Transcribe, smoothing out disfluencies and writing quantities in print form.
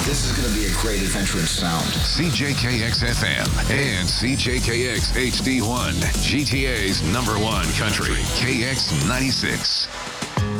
This is going to be a great adventure in sound. CJKX FM and CJKX HD1, GTA's #1 country, KX96.